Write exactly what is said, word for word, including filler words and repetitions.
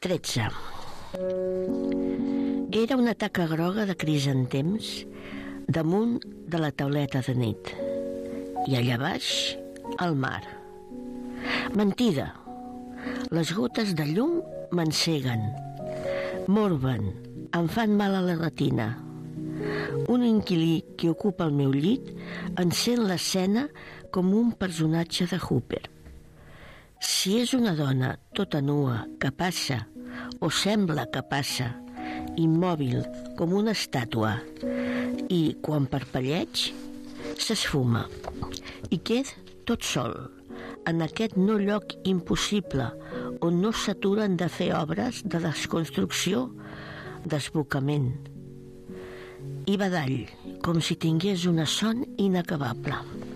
tretze. Era una taca groga de crisantems damunt de la tauleta de nit, i allà baix el mar. Mentida! Les gotes de llum m'enceguen, morben, em fan mal a la retina. Un inquilí que ocupa el meu llit encén l'escena com un personatge de Hooper. Si és una dona tota nua que passa, o sembla que passa, immòbil com una estàtua, i quan parpelleig s'esfuma i queda tot sol en aquest no lloc impossible on no s'aturen de fer obres de desconstrucció, desbocament i badall, com si tingués una son inacabable.